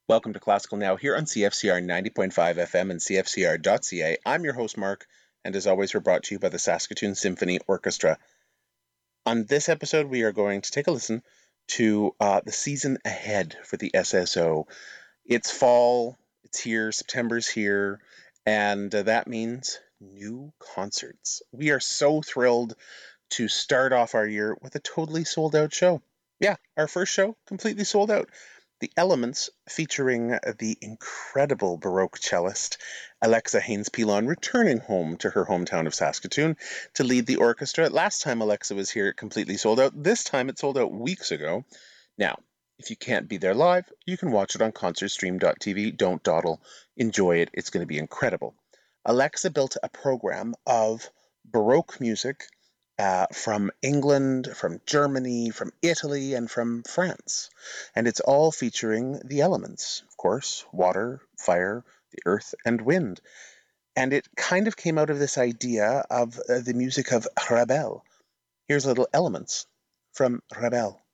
Welcome to Classical Now here on CFCR 90.5 FM and CFCR.ca. I'm your host, Mark, and as always, we're brought to you by the Saskatoon Symphony Orchestra. On this episode, we are going to take a listen to the season ahead for the SSO. It's fall, it's here, September's here, and that means new concerts. We are so thrilled to start off our year with a totally sold out show. Yeah, our first show completely sold out. The Elements, featuring the incredible Baroque cellist Alexa Haynes-Pilon, returning home to her hometown of Saskatoon to lead the orchestra. Last time Alexa was here, it completely sold out. This time it sold out weeks ago. Now, if you can't be there live, you can watch it on concertstream.tv. Don't dawdle. Enjoy it. It's going to be incredible. Alexa built a program of Baroque music from England, from Germany, from Italy, and from France. And it's all featuring the elements, of course, water, fire, the earth, and wind. And it kind of came out of this idea of the music of Ravel. Here's little elements from Ravel.